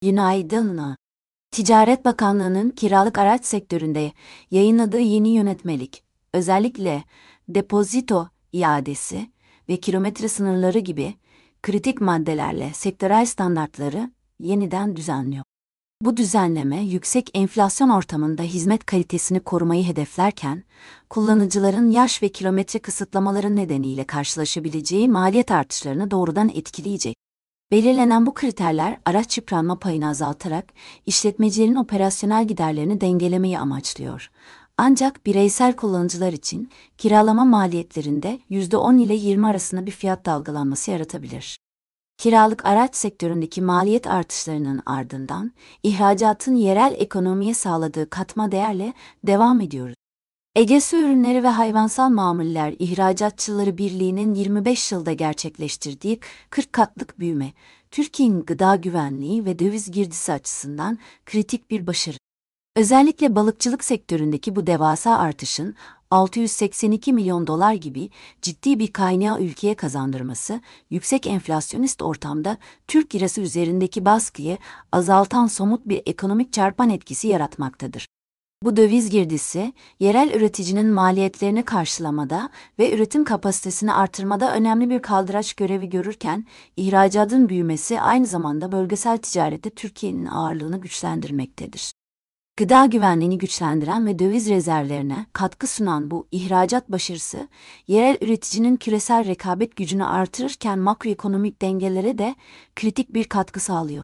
Günaydın. Ticaret Bakanlığı'nın kiralık araç sektöründe yayınladığı yeni yönetmelik, özellikle depozito iadesi ve kilometre sınırları gibi kritik maddelerle sektörel standartları yeniden düzenliyor. Bu düzenleme yüksek enflasyon ortamında hizmet kalitesini korumayı hedeflerken, kullanıcıların yaş ve kilometre kısıtlamaları nedeniyle karşılaşabileceği maliyet artışlarını doğrudan etkileyecek. Belirlenen bu kriterler araç yıpranma payını azaltarak işletmecilerin operasyonel giderlerini dengelemeyi amaçlıyor. Ancak bireysel kullanıcılar için kiralama maliyetlerinde %10 ile 20 arasında bir fiyat dalgalanması yaratabilir. Kiralık araç sektöründeki maliyet artışlarının ardından ihracatın yerel ekonomiye sağladığı katma değerle devam ediyoruz. Ege Su Ürünleri ve Hayvansal Mamuller İhracatçıları Birliği'nin 25 yılda gerçekleştirdiği 40 katlık büyüme, Türkiye'nin gıda güvenliği ve döviz girdisi açısından kritik bir başarı. Özellikle balıkçılık sektöründeki bu devasa artışın 682 milyon dolar gibi ciddi bir kaynağı ülkeye kazandırması, yüksek enflasyonist ortamda Türk lirası üzerindeki baskıyı azaltan somut bir ekonomik çarpan etkisi yaratmaktadır. Bu döviz girdisi, yerel üreticinin maliyetlerini karşılamada ve üretim kapasitesini artırmada önemli bir kaldıraç görevi görürken, ihracatın büyümesi aynı zamanda bölgesel ticarette Türkiye'nin ağırlığını güçlendirmektedir. Gıda güvenliğini güçlendiren ve döviz rezervlerine katkı sunan bu ihracat başarısı, yerel üreticinin küresel rekabet gücünü artırırken makroekonomik dengelere de kritik bir katkı sağlıyor.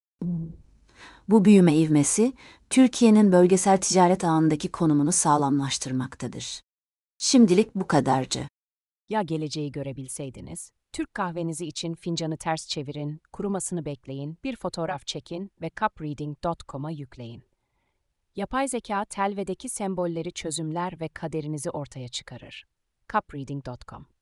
Bu büyüme ivmesi, Türkiye'nin bölgesel ticaret ağındaki konumunu sağlamlaştırmaktadır. Şimdilik bu kadarcı. Ya geleceği görebilseydiniz? Türk kahvenizi için fincanı ters çevirin, kurumasını bekleyin, bir fotoğraf çekin ve cupreading.com'a yükleyin. Yapay zeka telvedeki sembolleri çözümler ve kaderinizi ortaya çıkarır. cupreading.com